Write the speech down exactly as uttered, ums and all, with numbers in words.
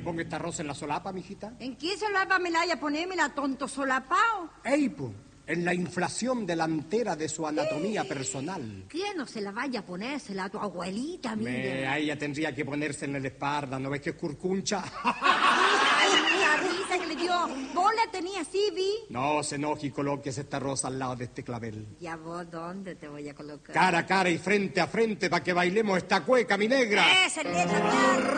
ponga esta rosa en la solapa, mijita? ¿En qué solapa me la haya ponérmela, tonto solapao? Ey, po, en la inflación delantera de su anatomía personal. ¿Qué no se la vaya a ponérsela a tu abuelita, mira? Me, a ella tendría que ponerse en la espalda, ¿no ves que es curcuncha? Ay, la risa que le dio. ¿Vos la tenías así, vi? No se enoje y coloques esta rosa al lado de este clavel. ¿Ya vos dónde te voy a colocar? Cara a cara y frente a frente para que bailemos esta cueca, mi negra. ¡Ese, ese,